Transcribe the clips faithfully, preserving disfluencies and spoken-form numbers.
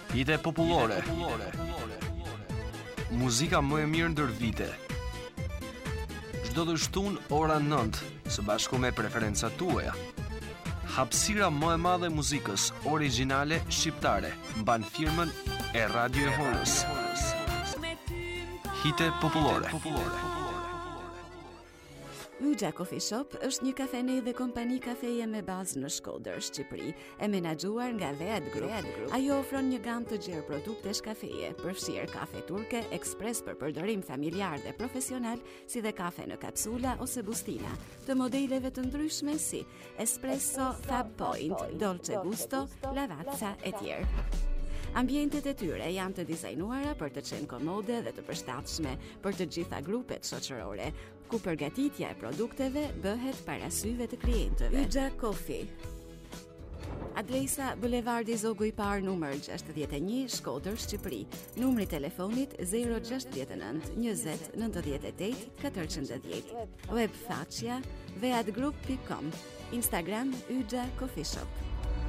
Hite popullore. Muzika më e mirë ndër vite. Çdo të shtunë ora nëntë, së bashku me preferencat tuaja. Hapësira më e madhe e muzikës origjinale shqiptare mban firmën e Radio e Horës. Hite popullore. Yxha Coffee Shop është një kafene dhe kompani kafeje me bazë në Shkodër, Shqipëri, e menaxhuar nga Vead Group. Ajo ofron një gamë të gjerë produktesh kafeje, përfshirë kafe turke, ekspres për përdorim familjar dhe profesional, si dhe kafe në kapsula ose bustina, të modeleve të ndryshme si espresso, Fab Point, Dolce Gusto, Lavazza e tjerë. Ambientet e tyre janë të dizajnuara për të qenë komode dhe të përshtatshme për të gjitha grupet shoqërore, ku përgatitja e produkteve bëhet para syve të klientëve. Yxha Coffee. Adresa Bulevardi Zogu i Parë numër gjashtëdhjetë e një, Shkodër, Shqipëri. Numri i telefonit zero gjasht nëntë, njëzet, nëntëdhjetë e tetë, katërqind e dhjetë. Web faqja veadgroup pikë com. Instagram Yxha Coffee Shop.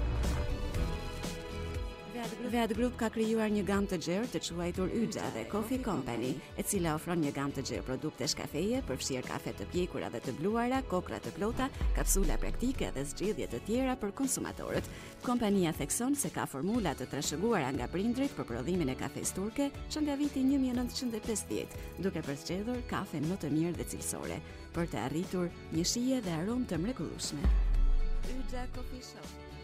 Vead Group ka krijuar një gamë të gjerë të quajtur Yxha dhe Coffee Company, e cila ofron një gamë të gjerë produktesh kafeje, përfshirë kafe të pjekura dhe të bluara, kokra të plota, kapsula praktike dhe zgjedhje të tjera për konsumatorët. Kompania thekson se ka formula të trashëguara nga prindrit për prodhimin e kafes turke që nga viti një mijë e nëntëqind e pesëdhjetë, duke përzgjedhur kafen më të mirë dhe cilësore, për të arritur një shije dhe aromë të mrekullueshme. Yxha Coffee Shop.